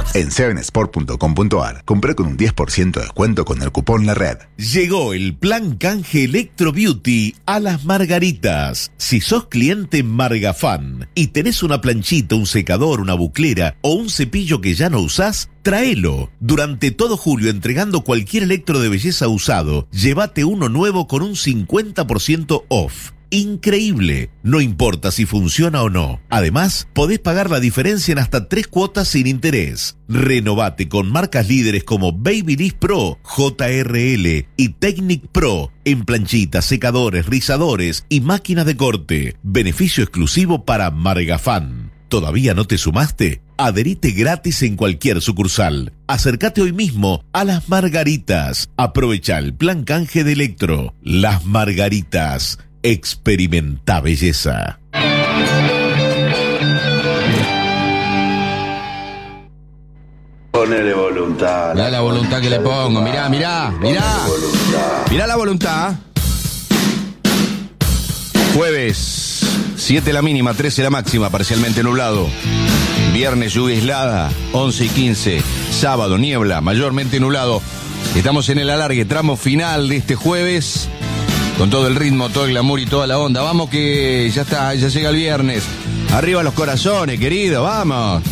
En 7sport.com.ar, compré con un 10% de descuento con el cupón La Red. Llegó el plan canje Electro Beauty a Las Margaritas. Si sos cliente Margafan y tenés una planchita, un secador, una buclera o un cepillo que ya no usás, tráelo. Durante todo julio, entregando cualquier electro de belleza usado, llévate uno nuevo con un 50% off. Increíble, no importa si funciona o no. Además, podés pagar la diferencia en hasta 3 cuotas sin interés. Renovate con marcas líderes como Babyliss Pro, JRL y Technic Pro en planchitas, secadores, rizadores y máquinas de corte. Beneficio exclusivo para Margafan. ¿Todavía no te sumaste? Adherite gratis en cualquier sucursal. Acércate hoy mismo a Las Margaritas. Aprovecha el plan canje de Electro. Las Margaritas. Experimenta belleza. Ponele voluntad. Mirá la voluntad que le pongo. Mirá. Mirá la voluntad. Jueves, 7 la mínima, 13 la máxima, parcialmente nublado. Viernes, lluvia aislada, 11 y 15. Sábado, niebla, mayormente nublado. Estamos en el alargue, tramo final de este jueves. Con todo el ritmo, todo el glamour y toda la onda. Vamos que ya está, ya llega el viernes. Arriba los corazones, querido, vamos.